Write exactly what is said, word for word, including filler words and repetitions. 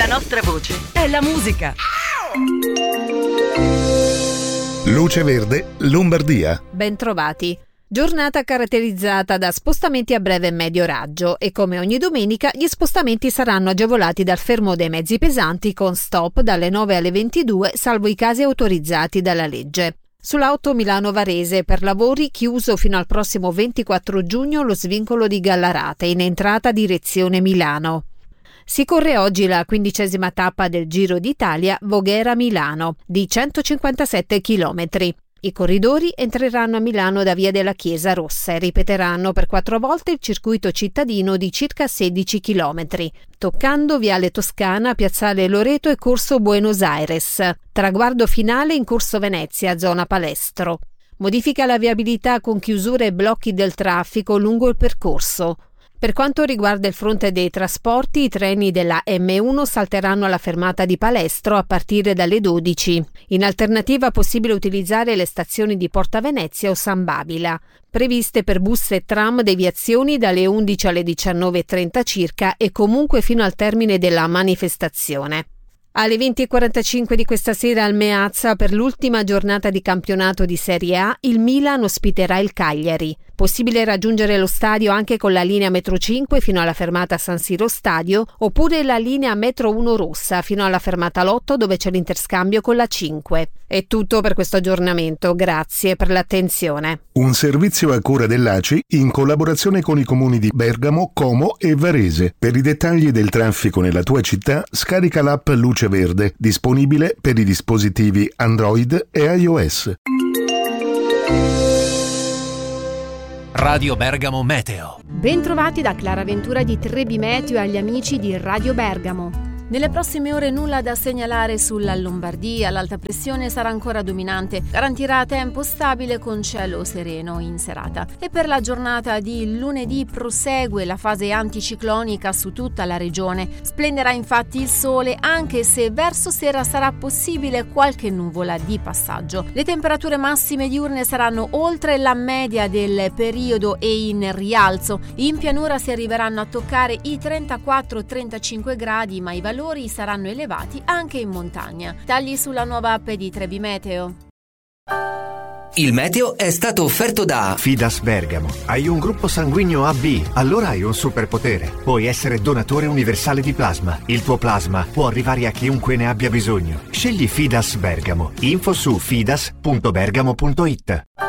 nostra voce è la musica. Luce Verde, Lombardia. Bentrovati. Giornata caratterizzata da spostamenti a breve e medio raggio e come ogni domenica gli spostamenti saranno agevolati dal fermo dei mezzi pesanti con stop dalle nove alle ventidue salvo i casi autorizzati dalla legge. Sulla otto Milano-Varese per lavori chiuso fino al prossimo ventiquattro giugno lo svincolo di Gallarate in entrata direzione Milano. Si corre oggi la quindicesima tappa del Giro d'Italia Voghera-Milano di centocinquantasette chilometri. I corridori entreranno a Milano da Via della Chiesa Rossa e ripeteranno per quattro volte il circuito cittadino di circa sedici chilometri, toccando Viale Toscana, Piazzale Loreto e Corso Buenos Aires. Traguardo finale in Corso Venezia, zona Palestro. Modifica la viabilità con chiusure e blocchi del traffico lungo il percorso. Per quanto riguarda il fronte dei trasporti, i treni della emme uno salteranno alla fermata di Palestro a partire dalle dodici. In alternativa è possibile utilizzare le stazioni di Porta Venezia o San Babila, previste per bus e tram deviazioni dalle undici alle diciannove e trenta circa e comunque fino al termine della manifestazione. Alle venti e quarantacinque di questa sera al Meazza, per l'ultima giornata di campionato di Serie A, il Milan ospiterà il Cagliari. Possibile raggiungere lo stadio anche con la linea metro cinque fino alla fermata San Siro Stadio, oppure la linea metro uno rossa fino alla fermata Lotto dove c'è l'interscambio con la cinque. È tutto per questo aggiornamento, grazie per l'attenzione. Un servizio a cura dell'A C I in collaborazione con i comuni di Bergamo, Como e Varese. Per i dettagli del traffico nella tua città, scarica l'app Luce Verde, disponibile per i dispositivi Android e iOS. Radio Bergamo Meteo. Bentrovati da Clara Ventura di Trebi Meteo e agli amici di Radio Bergamo. Nelle prossime ore nulla da segnalare sulla Lombardia, l'alta pressione sarà ancora dominante, garantirà tempo stabile con cielo sereno in serata. E per la giornata di lunedì prosegue la fase anticiclonica su tutta la regione. Splenderà infatti il sole, anche se verso sera sarà possibile qualche nuvola di passaggio. Le temperature massime diurne saranno oltre la media del periodo e in rialzo. In pianura si arriveranno a toccare i trentaquattro trentacinque gradi, ma i valori saranno elevati anche in montagna. Tagli sulla nuova app di Trebi Meteo. Il meteo è stato offerto da Fidas Bergamo. Hai un gruppo sanguigno A B, allora hai un superpotere. Puoi essere donatore universale di plasma. Il tuo plasma può arrivare a chiunque ne abbia bisogno. Scegli Fidas Bergamo. Info su fidas punto bergamo punto it.